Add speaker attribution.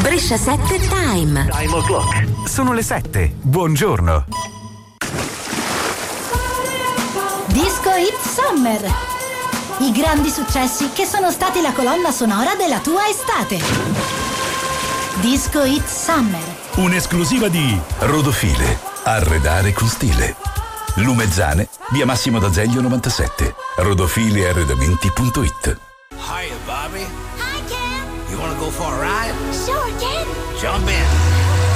Speaker 1: Brescia 7 Time.
Speaker 2: Time o'clock. Sono le 7. Buongiorno.
Speaker 3: Disco Hit Summer. I grandi successi che sono stati la colonna sonora della tua estate. Disco Hit Summer.
Speaker 4: Un'esclusiva di Rodofile. Arredare con stile. Lumezzane, via Massimo d'Azeglio 97. rodofilearredamenti.it.
Speaker 5: Hiya, Bobby.
Speaker 6: Hi, Ken.
Speaker 5: You wanna go for a ride?
Speaker 6: Sure, Ken.
Speaker 5: Jump in.